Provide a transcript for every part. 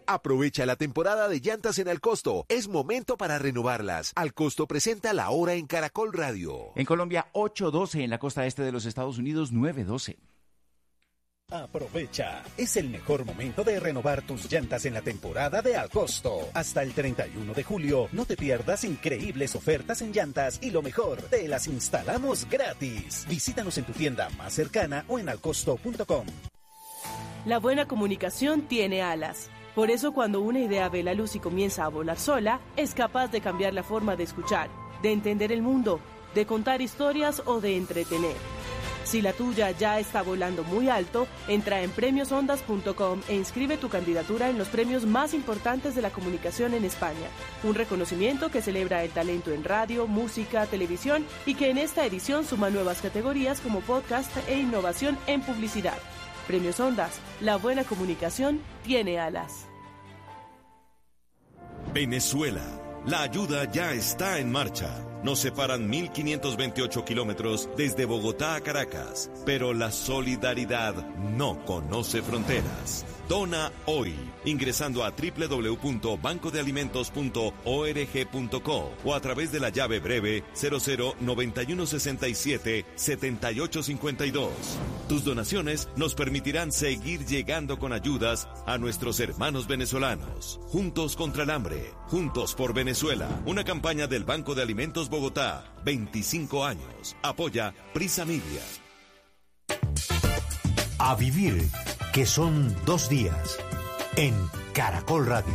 Aprovecha la temporada de llantas en Alcosto. Es momento para renovarlas. Alcosto presenta la hora en Caracol Radio. En Colombia, 8:12, en la costa este de los Estados Unidos, 9:12. Aprovecha, es el mejor momento de renovar tus llantas en la temporada de Alcosto. Hasta el 31 de julio, no te pierdas increíbles ofertas en llantas y lo mejor, te las instalamos gratis. Visítanos en tu tienda más cercana o en alcosto.com. La buena comunicación tiene alas. Por eso cuando una idea ve la luz y comienza a volar sola, es capaz de cambiar la forma de escuchar, de entender el mundo, de contar historias o de entretener. Si la tuya ya está volando muy alto, entra en premiosondas.com e inscribe tu candidatura en los premios más importantes de la comunicación en España. Un reconocimiento que celebra el talento en radio, música, televisión y que en esta edición suma nuevas categorías como podcast e innovación en publicidad. Premios Ondas, la buena comunicación tiene alas. Venezuela, la ayuda ya está en marcha. Nos separan 1.528 kilómetros desde Bogotá a Caracas, pero la solidaridad no conoce fronteras. Dona hoy, ingresando a www.bancodealimentos.org.co o a través de la llave breve 0091677852. Tus donaciones nos permitirán seguir llegando con ayudas a nuestros hermanos venezolanos. Juntos contra el hambre, juntos por Venezuela. Una campaña del Banco de Alimentos Bogotá, 25 años. Apoya Prisa Media. A vivir, que son 2 días, en Caracol Radio.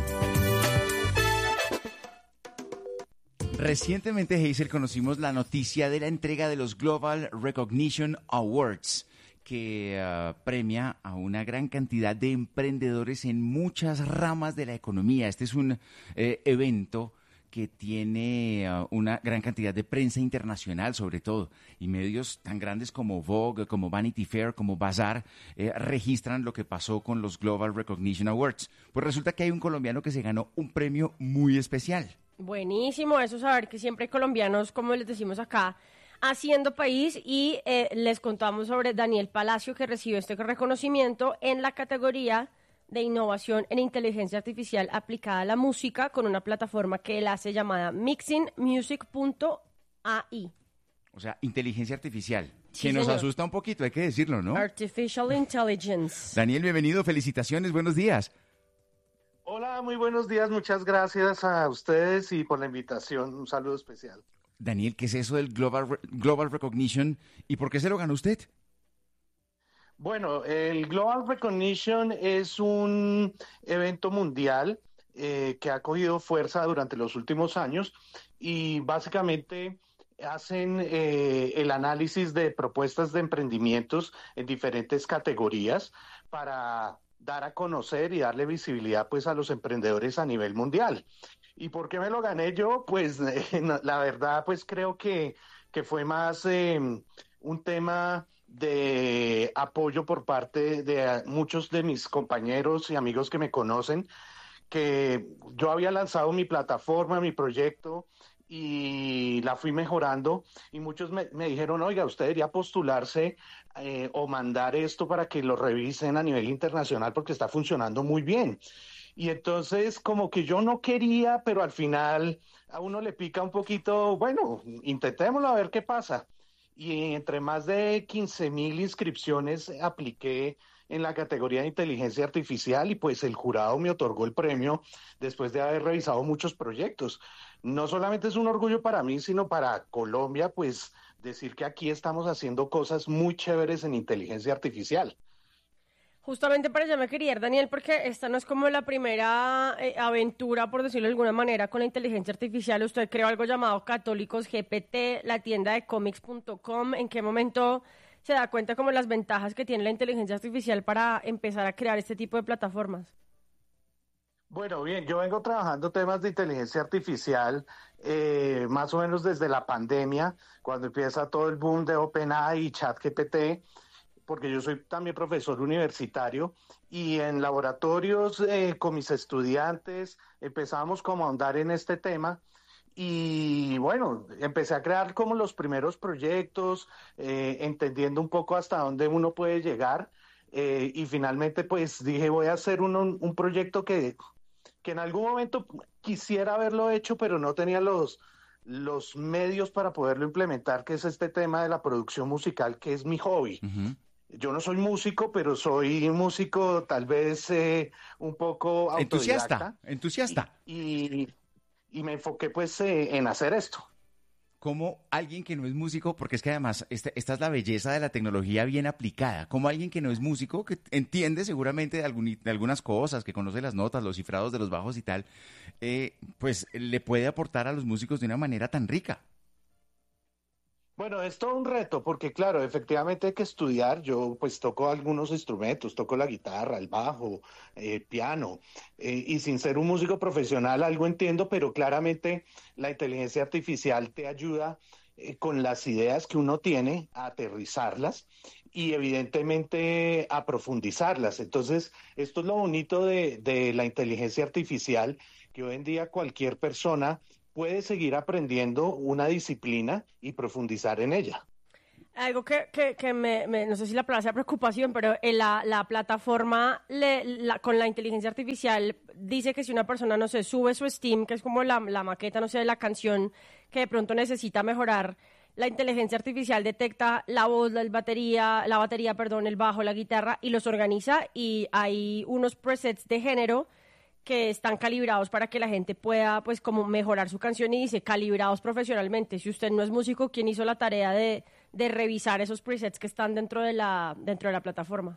Recientemente, Hazel, conocimos la noticia de la entrega de los Global Recognition Awards, que premia a una gran cantidad de emprendedores en muchas ramas de la economía. Este es un evento que tiene una gran cantidad de prensa internacional, sobre todo, y medios tan grandes como Vogue, como Vanity Fair, como Bazaar, registran lo que pasó con los Global Recognition Awards. Pues resulta que hay un colombiano que se ganó un premio muy especial. Buenísimo eso, saber que siempre hay colombianos, como les decimos acá, haciendo país, y les contamos sobre Daniel Palacio, que recibió este reconocimiento en la categoría de innovación en inteligencia artificial aplicada a la música, con una plataforma que él hace llamada mixingmusic.ai. O sea, inteligencia artificial, Sí, que nos señor. asusta un poquito, hay que decirlo, ¿no? Artificial Intelligence. Daniel, bienvenido, felicitaciones, buenos días. Hola, muy buenos días, muchas gracias a ustedes y por la invitación, un saludo especial. Daniel, ¿qué es eso del Global Recognition y por qué se lo ganó usted? Bueno, el Global Recognition es un evento mundial que ha cogido fuerza durante los últimos años y básicamente hacen el análisis de propuestas de emprendimientos en diferentes categorías para dar a conocer y darle visibilidad pues a los emprendedores a nivel mundial. ¿Y por qué me lo gané yo? Pues la verdad pues creo que fue más un tema de apoyo por parte de muchos de mis compañeros y amigos que me conocen, que yo había lanzado mi plataforma, mi proyecto, y la fui mejorando, y muchos me dijeron, oiga, usted debería postularse o mandar esto para que lo revisen a nivel internacional porque está funcionando muy bien. Y entonces como que yo no quería, pero al final a uno le pica un poquito, bueno, intentémoslo a ver qué pasa. Y entre más de 15,000 inscripciones apliqué en la categoría de inteligencia artificial y pues el jurado me otorgó el premio después de haber revisado muchos proyectos. No solamente es un orgullo para mí, sino para Colombia, pues decir que aquí estamos haciendo cosas muy chéveres en inteligencia artificial. Justamente para allá me quería ir, Daniel, porque esta no es como la primera aventura, por decirlo de alguna manera, con la inteligencia artificial. Usted creó algo llamado Católicos GPT, la tienda de comics.com. ¿En qué momento se da cuenta como las ventajas que tiene la inteligencia artificial para empezar a crear este tipo de plataformas? Bueno, bien, yo vengo trabajando temas de inteligencia artificial más o menos desde la pandemia, cuando empieza todo el boom de OpenAI y ChatGPT, porque yo soy también profesor universitario y en laboratorios con mis estudiantes empezamos como a ahondar en este tema y bueno, empecé a crear como los primeros proyectos, entendiendo un poco hasta dónde uno puede llegar y finalmente pues dije voy a hacer un proyecto que que en algún momento quisiera haberlo hecho, pero no tenía los medios para poderlo implementar, que es este tema de la producción musical, que es mi hobby. Ujú. Yo no soy músico, pero soy músico tal vez un poco autodidacta. Entusiasta. Y me enfoqué pues en hacer esto. Como alguien que no es músico, porque es que además esta es la belleza de la tecnología bien aplicada, como alguien que no es músico, que entiende seguramente de algunas cosas, que conoce las notas, los cifrados de los bajos y tal, pues le puede aportar a los músicos de una manera tan rica. Bueno, es todo un reto porque claro, efectivamente hay que estudiar. Yo pues toco algunos instrumentos, toco la guitarra, el bajo, piano, y sin ser un músico profesional algo entiendo, pero claramente la inteligencia artificial te ayuda con las ideas que uno tiene a aterrizarlas y evidentemente a profundizarlas. Entonces, esto es lo bonito de la inteligencia artificial, que hoy en día cualquier persona puede seguir aprendiendo una disciplina y profundizar en ella. Algo que no sé si la palabra sea preocupación, pero la plataforma con la inteligencia artificial dice que si una persona, no sé, sube su Steam, que es como la maqueta, no sé, de la canción que de pronto necesita mejorar, la inteligencia artificial detecta la voz, la batería, el bajo, la guitarra y los organiza, y hay unos presets de género que están calibrados para que la gente pueda, pues, como mejorar su canción, y dice calibrados profesionalmente. Si usted no es músico, ¿quién hizo la tarea de revisar esos presets que están dentro de la plataforma?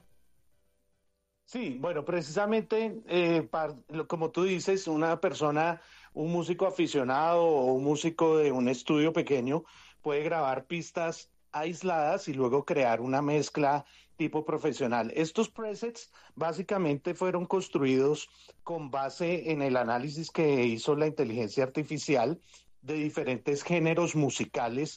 Sí, bueno, precisamente, como tú dices, una persona, un músico aficionado o un músico de un estudio pequeño puede grabar pistas aisladas y luego crear una mezcla tipo profesional. Estos presets básicamente fueron construidos con base en el análisis que hizo la inteligencia artificial de diferentes géneros musicales,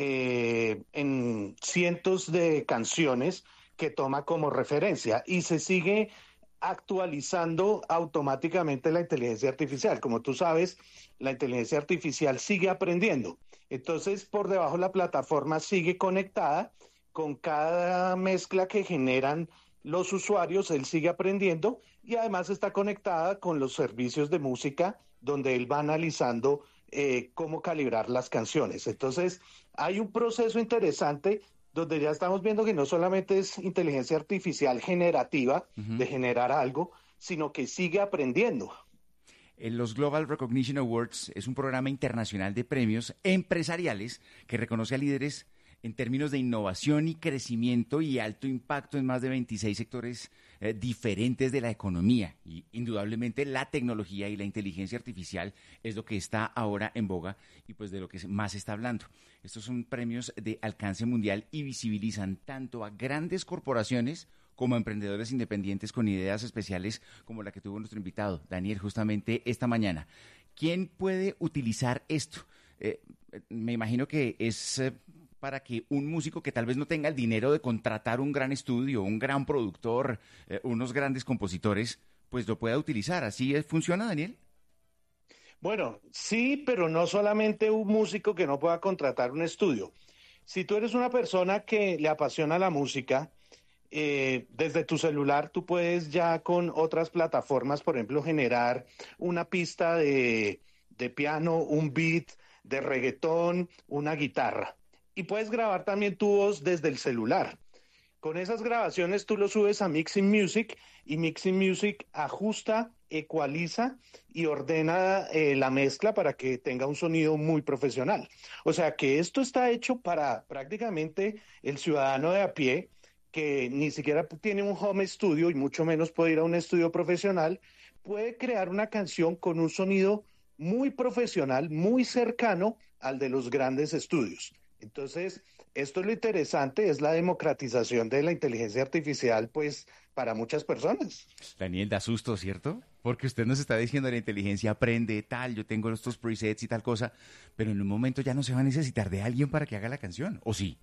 en cientos de canciones que toma como referencia, y se sigue actualizando automáticamente la inteligencia artificial. Como tú sabes, la inteligencia artificial sigue aprendiendo. Entonces, por debajo la plataforma sigue conectada con cada mezcla que generan los usuarios. Él sigue aprendiendo y además está conectada con los servicios de música, donde él va analizando cómo calibrar las canciones. Entonces, hay un proceso interesante donde ya estamos viendo que no solamente es inteligencia artificial generativa, de generar algo, sino que sigue aprendiendo. Los Global Recognition Awards es un programa internacional de premios empresariales que reconoce a líderes en términos de innovación y crecimiento y alto impacto en más de 26 sectores diferentes de la economía. Y indudablemente la tecnología y la inteligencia artificial es lo que está ahora en boga y pues de lo que más se está hablando. Estos son premios de alcance mundial y visibilizan tanto a grandes corporaciones como a emprendedores independientes con ideas especiales como la que tuvo nuestro invitado, Daniel, justamente esta mañana. ¿Quién puede utilizar esto? Me imagino que es para que un músico que tal vez no tenga el dinero de contratar un gran estudio, un gran productor, unos grandes compositores, pues lo pueda utilizar. ¿Así funciona, Daniel? Bueno, sí, pero no solamente un músico que no pueda contratar un estudio. Si tú eres una persona que le apasiona la música, desde tu celular tú puedes ya con otras plataformas, por ejemplo, generar una pista de piano, un beat, de reggaetón, una guitarra. Y puedes grabar también tu voz desde el celular. Con esas grabaciones tú lo subes a Mixing Music y Mixing Music ajusta, ecualiza y ordena la mezcla para que tenga un sonido muy profesional. O sea que esto está hecho para prácticamente el ciudadano de a pie, que ni siquiera tiene un home studio y mucho menos puede ir a un estudio profesional, puede crear una canción con un sonido muy profesional, muy cercano al de los grandes estudios. Entonces, esto es lo interesante, es la democratización de la inteligencia artificial, pues, para muchas personas. Daniel, da susto, ¿cierto? Porque usted nos está diciendo la inteligencia aprende tal, yo tengo estos presets y tal cosa, pero en un momento ya no se va a necesitar de alguien para que haga la canción, ¿o sí?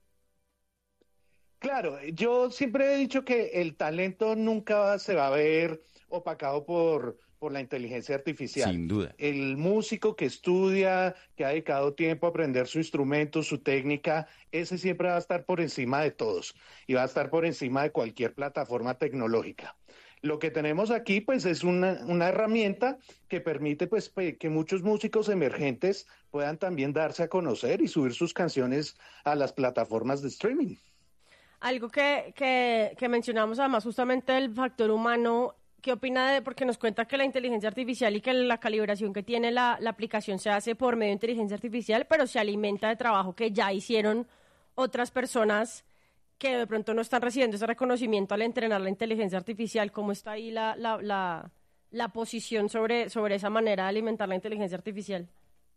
Claro, yo siempre he dicho que el talento nunca se va a ver opacado por la inteligencia artificial. Sin duda. El músico que estudia, que ha dedicado tiempo a aprender su instrumento, su técnica, ese siempre va a estar por encima de todos y va a estar por encima de cualquier plataforma tecnológica. Lo que tenemos aquí, pues, es una herramienta que permite, pues, que muchos músicos emergentes puedan también darse a conocer y subir sus canciones a las plataformas de streaming. Algo que mencionamos, además, justamente el factor humano. ¿Qué opina porque nos cuenta que la inteligencia artificial y que la calibración que tiene la aplicación se hace por medio de inteligencia artificial, pero se alimenta de trabajo que ya hicieron otras personas que de pronto no están recibiendo ese reconocimiento al entrenar la inteligencia artificial? ¿Cómo está ahí la posición sobre esa manera de alimentar la inteligencia artificial?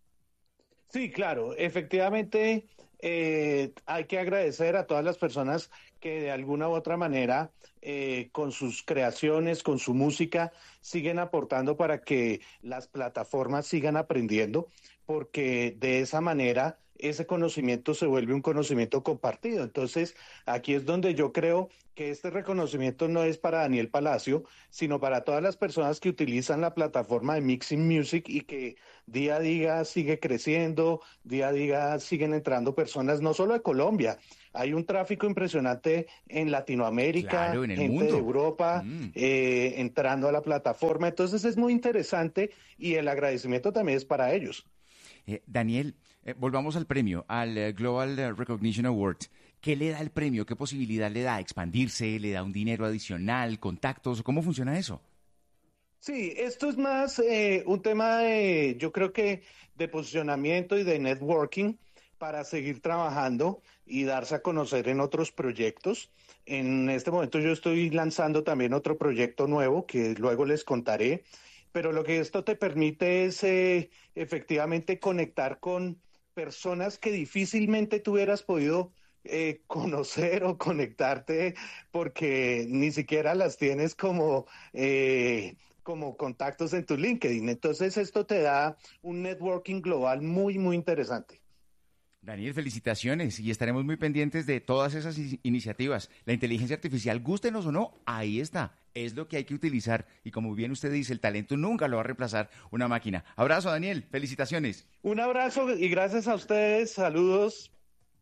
Sí, claro, efectivamente hay que agradecer a todas las personas que de alguna u otra manera con sus creaciones, con su música, siguen aportando para que las plataformas sigan aprendiendo, porque de esa manera ese conocimiento se vuelve un conocimiento compartido. Entonces, aquí es donde yo creo que este reconocimiento no es para Daniel Palacio, sino para todas las personas que utilizan la plataforma de Mixing Music y que día a día sigue creciendo, día a día siguen entrando personas, no solo de Colombia. Hay un tráfico impresionante en Latinoamérica, claro, en el gente mundo. de Europa entrando a la plataforma. Entonces es muy interesante y el agradecimiento también es para ellos. Daniel, volvamos al premio, al Global Recognition Award. ¿Qué le da el premio? ¿Qué posibilidad le da? ¿Expandirse? ¿Le da un dinero adicional? ¿Contactos? ¿Cómo funciona eso? Sí, esto es más un tema de, yo creo que de posicionamiento y de networking para seguir trabajando y darse a conocer en otros proyectos. En este momento yo estoy lanzando también otro proyecto nuevo que luego les contaré, pero lo que esto te permite es efectivamente conectar con personas que difícilmente tú hubieras podido conocer o conectarte porque ni siquiera las tienes como contactos en tu LinkedIn. Entonces esto te da un networking global muy, muy interesante. Daniel, felicitaciones y estaremos muy pendientes de todas esas iniciativas. La inteligencia artificial, gústenos o no, ahí está. Es lo que hay que utilizar y como bien usted dice, el talento nunca lo va a reemplazar una máquina. Abrazo, Daniel, felicitaciones. Un abrazo y gracias a ustedes, saludos.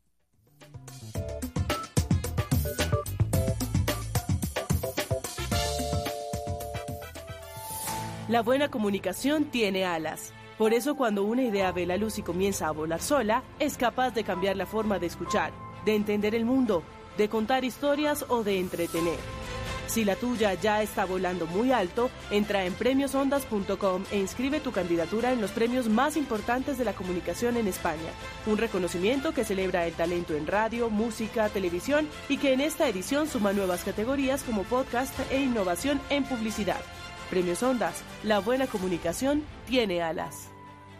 La buena comunicación tiene alas. Por eso cuando una idea ve la luz y comienza a volar sola, es capaz de cambiar la forma de escuchar, de entender el mundo, de contar historias o de entretener. Si la tuya ya está volando muy alto, entra en premiosondas.com e inscribe tu candidatura en los premios más importantes de la comunicación en España. Un reconocimiento que celebra el talento en radio, música, televisión y que en esta edición suma nuevas categorías como podcast e innovación en publicidad. Premios Ondas, la buena comunicación tiene alas.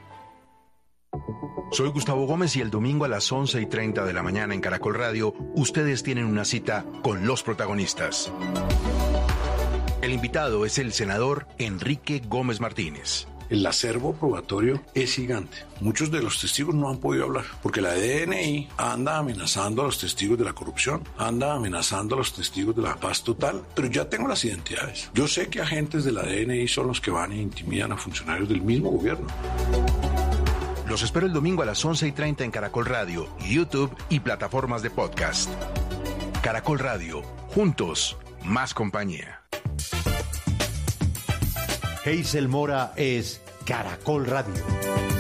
Soy Gustavo Gómez y el domingo a las 11:30 de la mañana en Caracol Radio, ustedes tienen una cita con los protagonistas. El invitado es el senador Enrique Gómez Martínez. El acervo probatorio es gigante. Muchos de los testigos no han podido hablar porque la DNI anda amenazando a los testigos de la corrupción, anda amenazando a los testigos de la paz total, pero ya tengo las identidades. Yo sé que agentes de la DNI son los que van e intimidan a funcionarios del mismo gobierno. Los espero el domingo a las 11:30 en Caracol Radio, YouTube y plataformas de podcast. Caracol Radio, juntos, más compañía. Hazel Mora es Caracol Radio.